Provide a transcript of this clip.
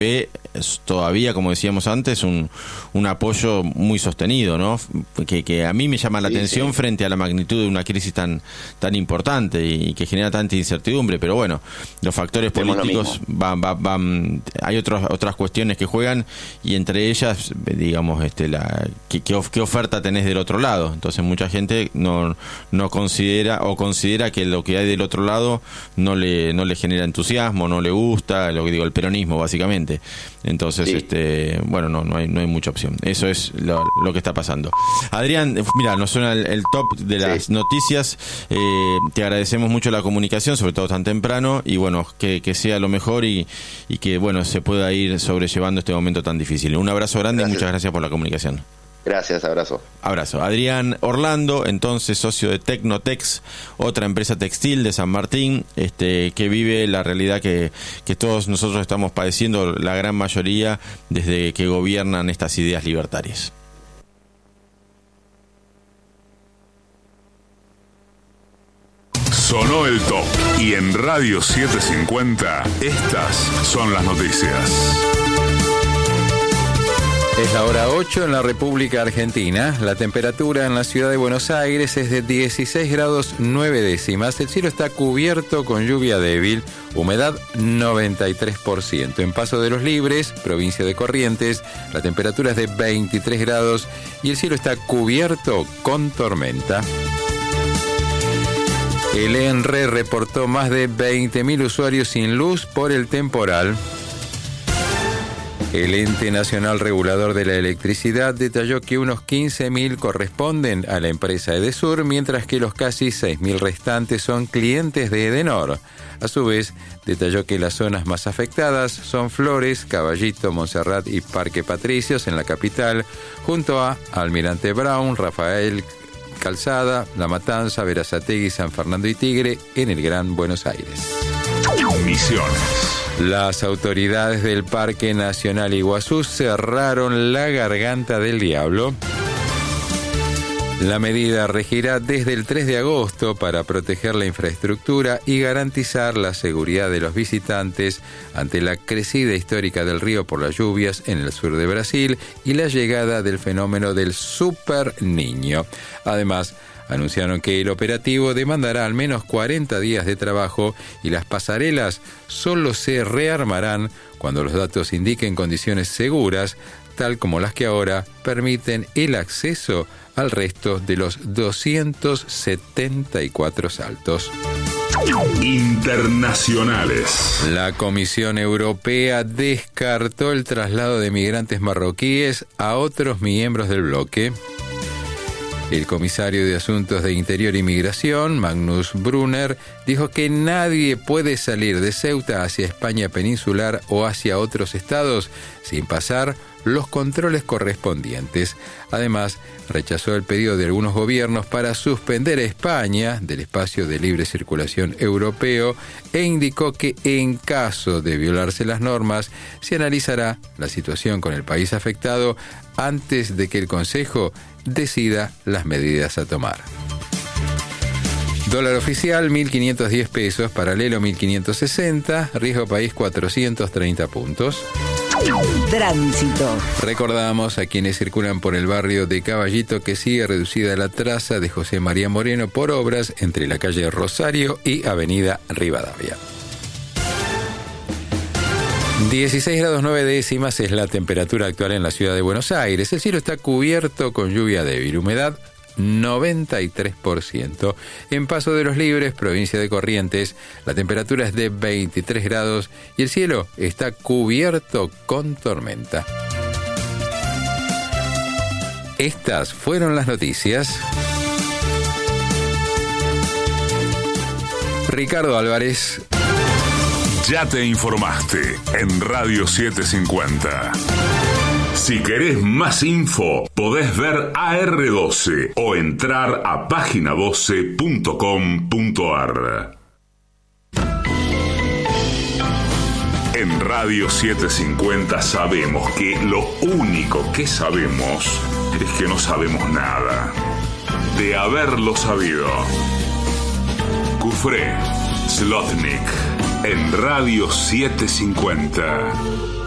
ve todavía, como decíamos antes, un apoyo muy sostenido, ¿no? Que a mí me llama la atención frente a la magnitud de una crisis tan importante y que genera tanta incertidumbre. Pero bueno, los factores políticos van, hay otras cuestiones que juegan, y entre ellas, digamos, ¿qué oferta tenés del otro lado? Entonces mucha gente no considera que lo que hay del otro lado no le genera entusiasmo, no le gusta, lo que digo, el peronismo básicamente. Entonces, bueno, no hay mucha opción. Eso es lo que está pasando. Adrián, mira, nos suena el top de las noticias. Te agradecemos mucho la comunicación, sobre todo tan temprano, y bueno, que sea lo mejor y que, bueno, se pueda ir sobrellevando este momento tan difícil. Un abrazo grande. Y muchas gracias por la comunicación. Gracias, abrazo. Abrazo. Adrián Orlando, entonces socio de Tecnotex, otra empresa textil de San Martín, que vive la realidad que todos nosotros estamos padeciendo, la gran mayoría, desde que gobiernan estas ideas libertarias. Sonó el top, y en Radio 750 estas son las noticias. Es la hora 8 en la República Argentina. La temperatura en la ciudad de Buenos Aires es de 16 grados 9 décimas. El cielo está cubierto con lluvia débil, humedad 93%. En Paso de los Libres, provincia de Corrientes, la temperatura es de 23 grados y el cielo está cubierto con tormenta. El ENRE reportó más de 20.000 usuarios sin luz por el temporal. El Ente Nacional Regulador de la Electricidad detalló que unos 15.000 corresponden a la empresa Edesur, mientras que los casi 6.000 restantes son clientes de Edenor. A su vez, detalló que las zonas más afectadas son Flores, Caballito, Montserrat y Parque Patricios en la capital, junto a Almirante Brown, Rafael Calzada, La Matanza, Berazategui, San Fernando y Tigre en el Gran Buenos Aires. Misiones. Las autoridades del Parque Nacional Iguazú cerraron la Garganta del Diablo. La medida regirá desde el 3 de agosto para proteger la infraestructura y garantizar la seguridad de los visitantes ante la crecida histórica del río por las lluvias en el sur de Brasil y la llegada del fenómeno del Super Niño. Además, anunciaron que el operativo demandará al menos 40 días de trabajo y las pasarelas solo se rearmarán cuando los datos indiquen condiciones seguras, tal como las que ahora permiten el acceso al resto de los 274 saltos. Internacionales. La Comisión Europea descartó el traslado de migrantes marroquíes a otros miembros del bloque. El comisario de Asuntos de Interior y Migración, Magnus Brunner, dijo que nadie puede salir de Ceuta hacia España peninsular o hacia otros estados sin pasar los controles correspondientes. Además, rechazó el pedido de algunos gobiernos para suspender a España del espacio de libre circulación europeo e indicó que en caso de violarse las normas, se analizará la situación con el país afectado antes de que el Consejo decida las medidas a tomar. Dólar oficial 1.510 pesos, paralelo 1.560, riesgo país 430 puntos. Tránsito. Recordamos a quienes circulan por el barrio de Caballito que sigue reducida la traza de José María Moreno por obras entre la calle Rosario y avenida Rivadavia. 16 grados 9 décimas es la temperatura actual en la ciudad de Buenos Aires. El cielo está cubierto con lluvia débil, humedad 93%. En Paso de los Libres, provincia de Corrientes, la temperatura es de 23 grados y el cielo está cubierto con tormenta. Estas fueron las noticias. Ricardo Álvarez. Ya te informaste en Radio 750. Si querés más info, podés ver AR12 o entrar a página12.com.ar. En Radio 750 sabemos que lo único que sabemos es que no sabemos nada. De haberlo sabido. Cufré, Zlotnik, en Radio 750.